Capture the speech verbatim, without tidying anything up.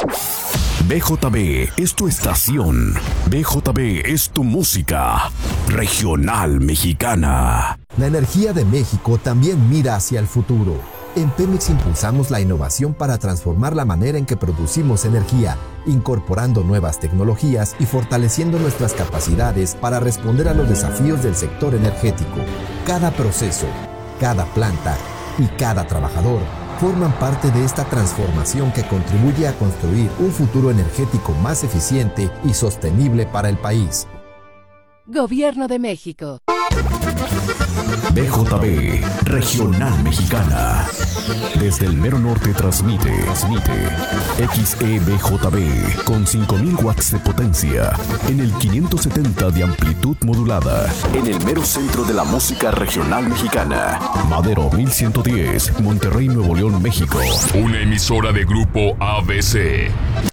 B J B es tu estación. B J B es tu música regional mexicana. La energía de México también mira hacia el futuro. En Pemex impulsamos la innovación para transformar la manera en que producimos energía, incorporando nuevas tecnologías y fortaleciendo nuestras capacidades para responder a los desafíos del sector energético. Cada proceso, cada planta y cada trabajador forman parte de esta transformación que contribuye a construir un futuro energético más eficiente y sostenible para el país. Gobierno de México. B J B, Regional Mexicana. Desde el mero norte transmite, transmite X E B J B con cinco mil watts de potencia en el quinientos setenta de amplitud modulada en el mero centro de la música regional mexicana. Madero mil ciento diez, Monterrey, Nuevo León, México. Una emisora de Grupo A B C.